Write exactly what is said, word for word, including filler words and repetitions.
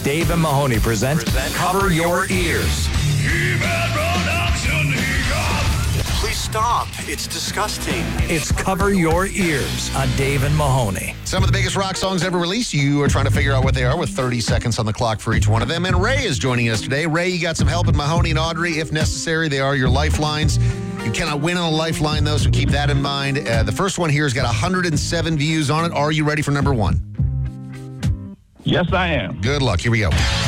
Dave and Mahoney present, present Cover Your Ears. Please stop. It's disgusting. It's Cover Your Ears on Dave and Mahoney. Some of the biggest rock songs ever released. You are trying to figure out what they are with thirty seconds on the clock for each one of them. And Ray is joining us today. Ray, you got some help with Mahoney and Audrey. If necessary, they are your lifelines. You cannot win on a lifeline, though, so keep that in mind. Uh, the first one here has got one hundred seven views on it. Are you ready for number one? Yes, I am. Good luck. Here we go.